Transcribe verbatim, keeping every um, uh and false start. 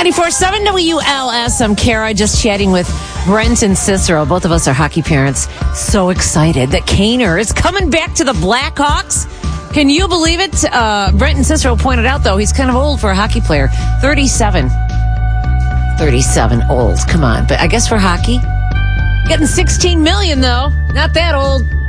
ninety-four point seven W L S. I'm Kara, just chatting with Brent and Cicero. Both of us are hockey parents. So excited that Kaner is coming back to the Blackhawks. Can you believe it? Uh, Brent and Cicero pointed out, though, he's kind of old for a hockey player. thirty-seven. thirty-seven, old. Come on. But I guess for hockey, getting sixteen million dollars, though. Not that old.